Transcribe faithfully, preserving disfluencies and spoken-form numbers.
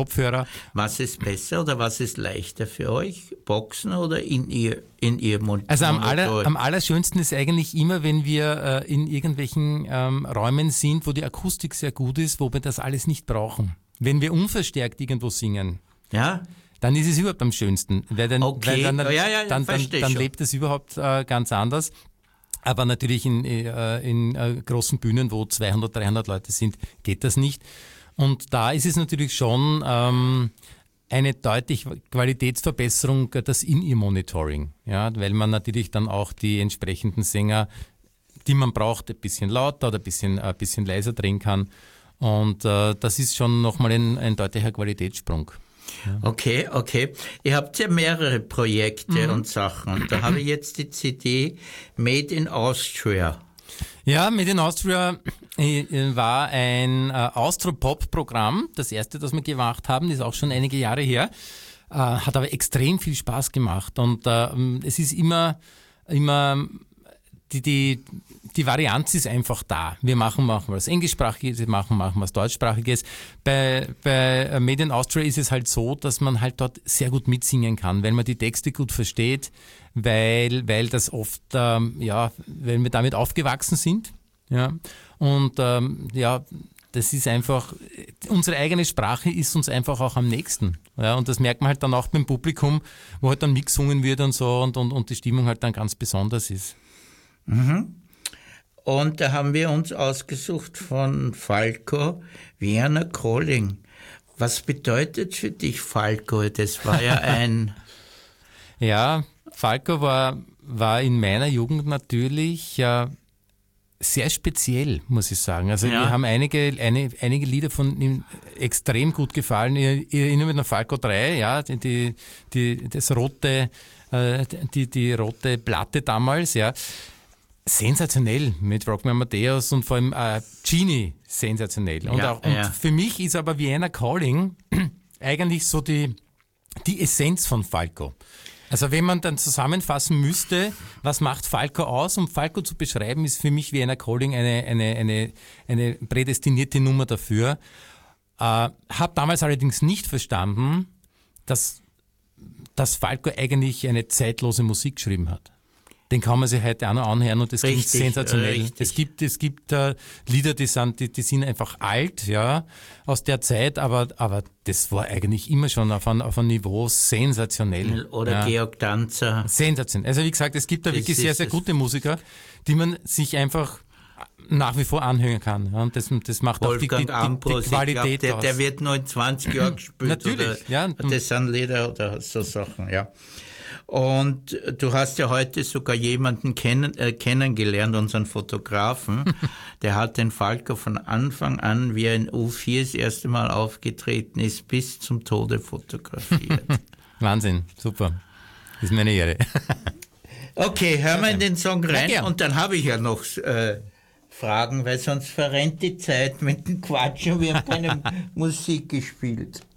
Kopfhörer. Was ist besser oder was ist leichter für euch? Boxen oder in ihr, in ihr Monitor? Also am, aller, am allerschönsten ist eigentlich immer, wenn wir äh, in irgendwelchen ähm, Räumen sind, wo die Akustik sehr gut ist, wo wir das alles nicht brauchen. Wenn wir unverstärkt irgendwo singen, ja, dann ist es überhaupt am schönsten. Weil dann, okay. weil dann, ja, ja, ja, dann, dann, dann lebt es überhaupt äh, ganz anders. Aber natürlich in, äh, in äh, großen Bühnen, wo zweihundert, dreihundert Leute sind, geht das nicht. Und da ist es natürlich schon ähm, eine deutliche Qualitätsverbesserung, das In-Ear-Monitoring. Ja, weil man natürlich dann auch die entsprechenden Sänger, die man braucht, ein bisschen lauter oder ein bisschen, ein bisschen leiser drehen kann. Und äh, das ist schon nochmal ein, ein deutlicher Qualitätssprung. Ja. Okay, okay. Ihr habt ja mehrere Projekte mhm. und Sachen. Und da habe ich jetzt die C D Made in Austria. Ja, Made in Austria war ein äh, Austro-Pop-Programm, das erste, das wir gemacht haben, das ist auch schon einige Jahre her, äh, hat aber extrem viel Spaß gemacht und äh, es ist immer, immer die, die, die Varianz ist einfach da. Wir machen, machen was Englischsprachiges, wir machen, machen was Deutschsprachiges. Bei, bei Made in Austria ist es halt so, dass man halt dort sehr gut mitsingen kann, weil man die Texte gut versteht, weil, weil das oft, ähm, ja, weil wir damit aufgewachsen sind, ja, und, ähm, ja, das ist einfach, unsere eigene Sprache ist uns einfach auch am nächsten, ja, und das merkt man halt dann auch beim Publikum, wo halt dann mitgesungen wird und so und, und, und die Stimmung halt dann ganz besonders ist. Mhm. Und da haben wir uns ausgesucht von Falco, Vienna Calling. Was bedeutet für dich Falco? Das war ja ein... Ja, Falco war, war in meiner Jugend natürlich ja, sehr speziell, muss ich sagen. Also ja. wir haben einige, eine, einige Lieder von ihm extrem gut gefallen. Ich, ich erinnere mich an Falco drei, ja, die, die, das rote, äh, die, die rote Platte damals, ja. Sensationell mit Rockman Amadeus und vor allem äh, Genie sensationell. Und, ja, auch, und ja. für mich ist aber Vienna Calling eigentlich so die, die Essenz von Falco. Also wenn man dann zusammenfassen müsste, was macht Falco aus, um Falco zu beschreiben, ist für mich Vienna Calling eine, eine, eine, eine prädestinierte Nummer dafür. Äh, habe damals allerdings nicht verstanden, dass, dass Falco eigentlich eine zeitlose Musik geschrieben hat. Den kann man sich heute auch noch anhören und das klingt sensationell. Richtig. Es gibt, es gibt äh, Lieder, die sind, die, die sind einfach alt, ja, aus der Zeit, aber, aber das war eigentlich immer schon auf einem, auf einem Niveau sensationell. Oder ja. Georg Danzer. Sensationell. Also wie gesagt, es gibt da das wirklich sehr, sehr gute Musiker, die man sich einfach nach wie vor anhören kann. Ja, und das, das macht Wolfgang auch die, die, die, die Qualität glaub, der, aus. der wird nur in zwanzig Jahren gespielt. Natürlich, oder, ja. Das sind Lieder oder so Sachen, ja. Und du hast ja heute sogar jemanden kennen, äh, kennengelernt, unseren Fotografen. Der hat den Falco von Anfang an, wie er in U vier das erste Mal aufgetreten ist, bis zum Tode fotografiert. Wahnsinn, super. Das ist meine Ehre. Okay, hören wir in den Song rein ja, und dann habe ich ja noch äh, Fragen, weil sonst verrennt die Zeit mit dem Quatschen. Wir haben keine Musik gespielt.